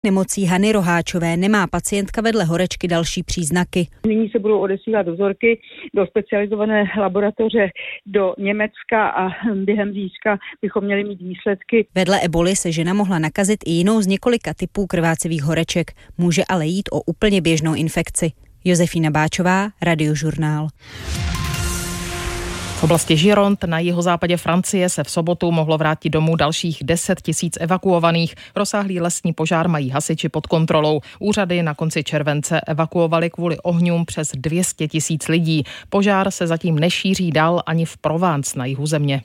Nemocí Hany Roháčové nemá pacientka vedle horečky další příznaky. Nyní se budou odesílat vzorky do specializované laboratoře do Německa a během zítřka bychom měli mít výsledky. Vedle eboly se žena mohla nakazit i jinou z několika typů krvácivých horeček. Může ale jít o úplně běžnou infekci. Josefína Báčová, Radiožurnál. V oblasti Gironde na jihozápadě Francie se v sobotu mohlo vrátit domů dalších 10 000 evakuovaných. Rozsáhlý lesní požár mají hasiči pod kontrolou. Úřady na konci července evakuovali kvůli ohňům přes 200 000 lidí. Požár se zatím nešíří dál ani v Provence na jihu země.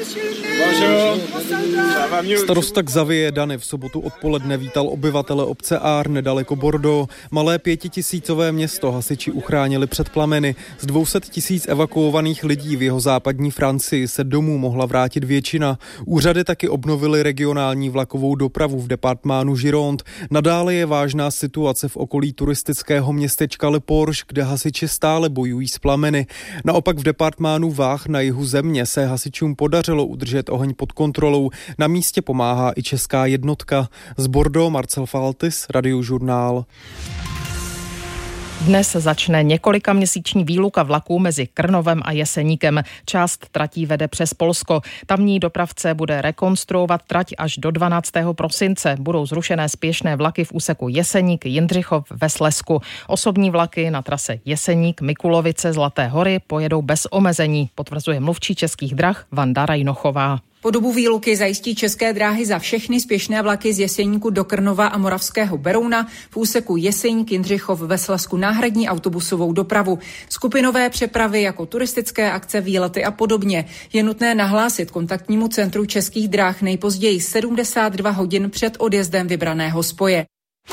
Starosta Xavier Dany v sobotu odpoledne vítal obyvatele obce Ár nedaleko Bordeaux. Malé 5000ové město hasiči uchránili před plameny. Z 200 000 evakuovaných lidí v jeho západní Francii se domů mohla vrátit většina. Úřady taky obnovily regionální vlakovou dopravu v departmánu Gironde. Nadále je vážná situace v okolí turistického městečka Le Porche, kde hasiči stále bojují s plameny. Naopak v departmánu Vách na jihu země se hasičům podařilo udržet oheň pod kontrolou. Na místě pomáhá i česká jednotka. Z Bordeaux Marcel Faltis, Radiožurnál. Dnes začne několikaměsíční výluka vlaků mezi Krnovem a Jeseníkem. Část tratí vede přes Polsko. Tamní dopravce bude rekonstruovat trať až do 12. prosince. Budou zrušené spěšné vlaky v úseku Jeseník-Jindřichov ve Slezsku. Osobní vlaky na trase Jeseník-Mikulovice Zlaté hory pojedou bez omezení, potvrzuje mluvčí Českých drah Vanda Rajnochová. Po dobu výluky zajistí České dráhy za všechny spěšné vlaky z Jeseníku do Krnova a Moravského Berouna v úseku Jeseník-Jindřichov ve Slezsku náhradní autobusovou dopravu. Skupinové přepravy jako turistické akce, výlety a podobně je nutné nahlásit kontaktnímu centru Českých dráh nejpozději 72 hodin před odjezdem vybraného spoje.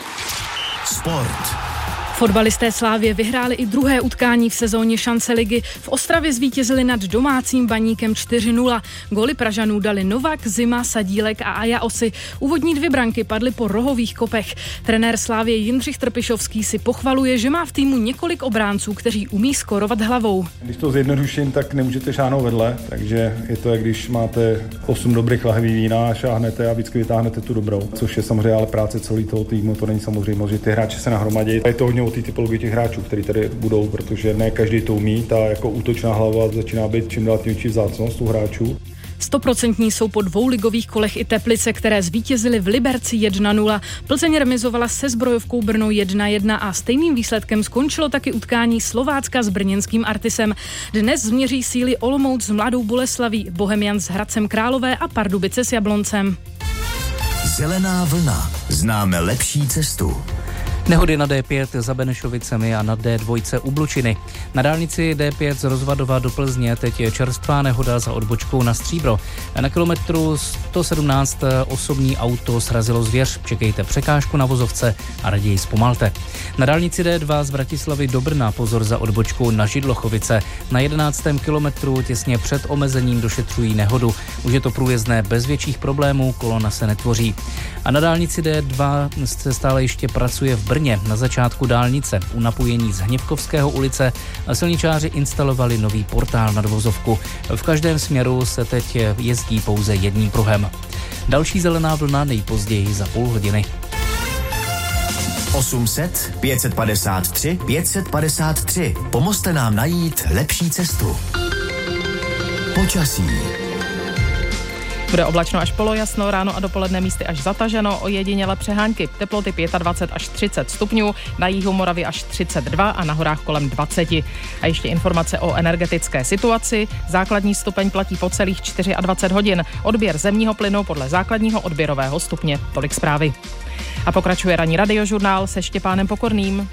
Sport. Fotbalisté Slavie vyhráli i druhé utkání v sezóně šance ligy. V Ostravě zvítězili nad domácím Baníkem 4-0. Góly Pražanů dali Novak, Zima, Sadílek a Aja Osy. Úvodní 2 branky padly po rohových kopech. Trenér Slavie Jindřich Trpišovský si pochvaluje, že má v týmu několik obránců, kteří umí skórovat hlavou. Když to zjednoduším, tak nemůžete šáhnout vedle, takže je to, jak když máte 8 dobrých lahví vína a šáhnete a vždycky vytáhnete tu dobrou, což je samozřejmě ale práce celého toho týmu, to není samozřejmost, že ty hráči se nahromadí. Je to hodně o té typologii těch hráčů, kteří tady budou, protože ne každý to umí, ta jako útočná hlava začíná být čím dál tím větší vzácnost u hráčů. 100% jsou po 2 ligových kolech i Teplice, které zvítězily v Liberci 1-0. Plzeň remizovala se Zbrojovkou Brno 1-1 a stejným výsledkem skončilo taky utkání Slovácka s brněnským Artisem. Dnes změří síly Olomouc s Mladou Boleslaví, Bohemians s Hradcem Králové a Pardubice s Jabloncem. Zelená vlna. Známe lepší cestu. Nehody na D5 za Benešovicemi a na D2 u Blučiny. Na dálnici D5 z Rozvadova do Plzně teď je čerstvá nehoda za odbočkou na Stříbro. Na kilometru 117 osobní auto srazilo zvěř. Čekejte překážku na vozovce a raději zpomalte. Na dálnici D2 z Bratislavy do Brna pozor za odbočkou na Židlochovice. Na 11. kilometru těsně před omezením došetřují nehodu. Už je to průjezdné bez větších problémů, kolona se netvoří. A na dálnici D2 se stále ještě pracuje v Brně. Na začátku dálnice u napojení z Hněvkovského ulice silničáři instalovali nový portál nad vozovku. V každém směru se teď jezdí pouze jedním pruhem. Další zelená vlna nejpozději za půl hodiny. 800 553 553. Pomozte nám najít lepší cestu. Počasí. Bude oblačno až polojasno, ráno a dopoledne místy až zataženo, ojediněle přehánky. Teploty 25 až 30 stupňů, na jihu Moravy až 32 a na horách kolem 20. A ještě informace o energetické situaci. Základní stupeň platí po celých 24 hodin. Odběr zemního plynu podle základního odběrového stupně. Tolik zprávy. A pokračuje ranní radiožurnál se Štěpánem Pokorným.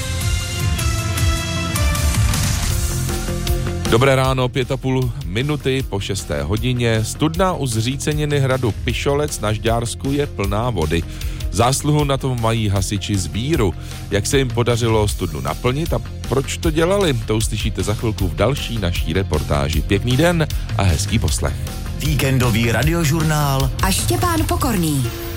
Dobré ráno, 5,5 minuty po 6. hodině. Studna u zříceniny hradu Pišolec na Žďársku je plná vody. Zásluhu na tom mají hasiči z Bíru. Jak se jim podařilo studnu naplnit a proč to dělali, to uslyšíte za chvilku v další naší reportáži. Pěkný den a hezký poslech. Víkendový radiožurnál a Štěpán Pokorný.